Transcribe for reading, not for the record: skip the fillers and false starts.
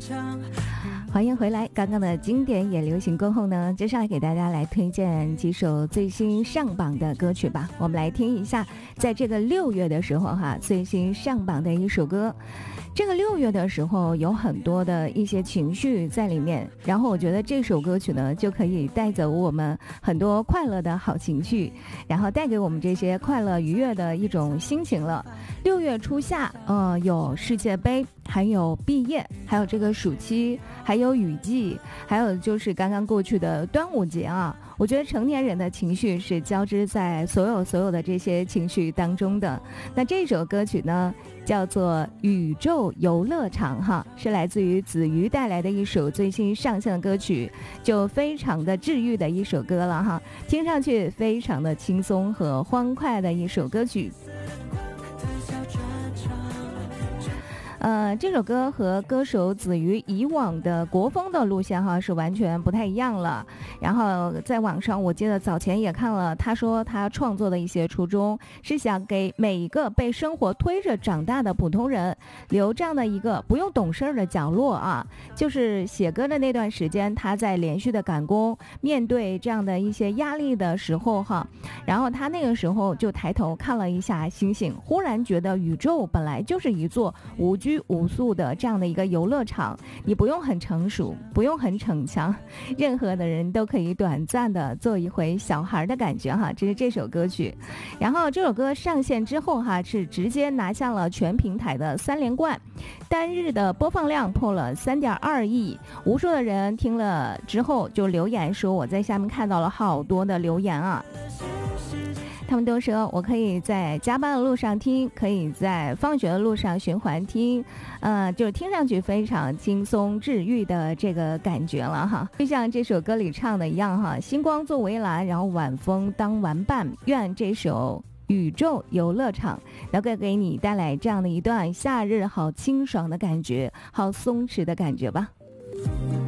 欢迎回来，刚刚的经典也流行过后呢，接下来给大家来推荐几首最新上榜的歌曲吧。我们来听一下，在这个6月的时候最新上榜的一首歌。这个6月的时候有很多的一些情绪在里面，然后我觉得这首歌曲呢就可以带走我们很多快乐的好情绪，然后带给我们这些快乐愉悦的一种心情了。6月初夏，有世界杯，还有毕业，还有这个暑期，还有雨季，还有就是刚刚过去的端午节啊。我觉得成年人的情绪是交织在所有的这些情绪当中的。那这首歌曲呢叫做《宇宙游乐场》是来自于子瑜带来的一首最新上线的歌曲，就非常的治愈的一首歌了听上去非常的轻松和欢快的一首歌曲。这首歌和歌手子瑜以往的国风的路线是完全不太一样了。然后在网上我记得早前也看了，他说他创作的一些初衷是想给每一个被生活推着长大的普通人留这样的一个不用懂事的角落就是写歌的那段时间，他在连续的赶工，面对这样的一些压力的时候然后他那个时候就抬头看了一下星星，忽然觉得宇宙本来就是一座无拘无束的这样的一个游乐场，你不用很成熟，不用很逞强，任何的人都可以短暂的做一回小孩的感觉这是这首歌曲。然后这首歌上线之后是直接拿下了全平台的3连冠，单日的播放量破了3.2亿，无数的人听了之后就留言说，我在下面看到了好多的留言他们都说我可以在加班的路上听，可以在放学的路上循环听，就听上去非常轻松治愈的这个感觉了就像这首歌里唱的一样星光作围栏，然后晚风当玩伴，愿这首宇宙游乐场能够给你带来这样的一段夏日好清爽的感觉，好松弛的感觉吧。